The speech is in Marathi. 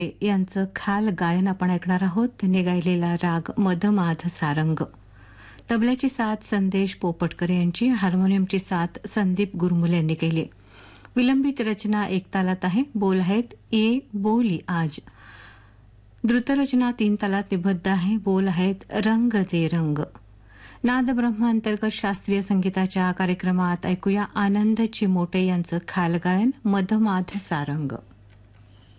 यांचं खाल गायन आपण ऐकणार आहोत. त्यांनी गायलेला राग मधमाध सारंग. तबल्याची साथ संदेश पोपटकर यांची, हार्मोनियमची साथ संदीप गुरमुले यांनी केली. विलंबित रचना एक तालात आहे. बोल आहेत ये बोली आज. द्रुतरचना 3 तालात निबद्ध आहे. बोल आहेत रंग दे रंग. नाद ब्रह्म अंतर्गत शास्त्रीय संगीताच्या कार्यक्रमात ऐकूया आनंद चिमोटे यांचं खाल गायन मधमाध सारंग.